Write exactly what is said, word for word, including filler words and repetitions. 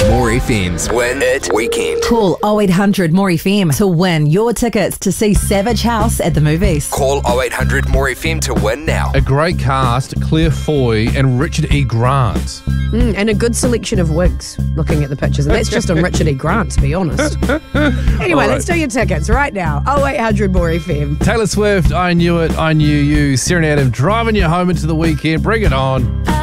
More F M's Win It Weekend. Call oh eight hundred more F M to win your tickets to see Savage House at the movies. Call oh eight hundred more F M to win now. A great cast, Claire Foy and Richard E. Grant. Mm, and a good selection of wigs, looking at the pictures. And that's just on Richard E. Grant, to be honest. Anyway, right. let's do your tickets right now. oh eight hundred more F M. Taylor Swift, I Knew It, I Knew You. Serenade Him, driving you home into the weekend. Bring it on.